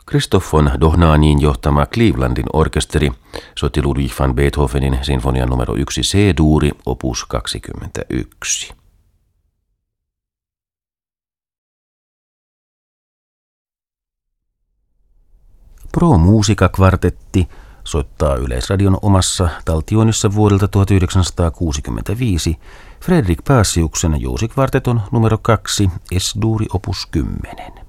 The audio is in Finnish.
Christoph von Dohnanin johtama Clevelandin orkesteri soitti Ludwig van Beethovenin sinfonian numero 1 C-duuri opus 21. Pro Musica Kvartetti soittaa Yleisradion omassa taltioinnissa vuodelta 1965 Fredrik Paasiuksen jousikvarteton numero 2 S-duuri opus 10.